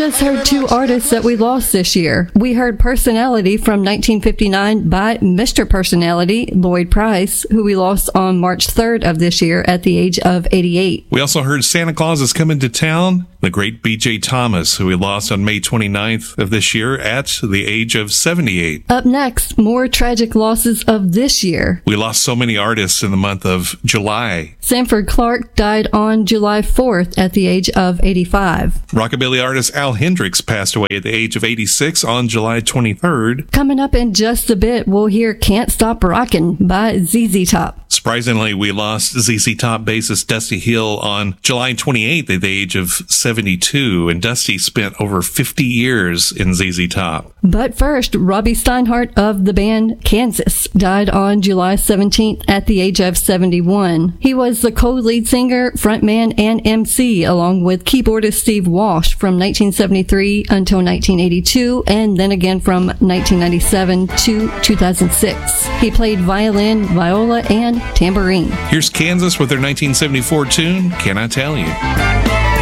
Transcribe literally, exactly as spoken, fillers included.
just heard two artists that we lost this year. We heard Personality from nineteen fifty-nine by Mister Personality, Lloyd Price, who we lost on March third of this year at the age of eighty-eight. We also heard Santa Claus is Coming to Town, the great B J Thomas, who we lost on May twenty-ninth of this year at the age of seventy-eight. Up next, more tragic losses of this year. We lost so many artists in the month of July. Sanford Clark died on July fourth at the age of eighty-five. Rockabilly artist Al Hendricks passed away at the age of eighty-six on July twenty-third. Coming up in just a bit, we'll hear Can't Stop Rockin' by Z Z Top. Surprisingly, we lost Z Z Top bassist Dusty Hill on July twenty-eighth at the age of seventy-two, and Dusty spent over fifty years in Z Z Top. But first, Robbie Steinhardt of the band Kansas died on July seventeenth at the age of seventy-one. He was the co-lead singer, frontman, and M C, along with keyboardist Steve Walsh from nineteen seventy-three until nineteen eighty-two, and then again from nineteen ninety-seven to two thousand six. He played violin, viola, and tambourine. Here's Kansas with their nineteen seventy-four tune, Can I Tell You?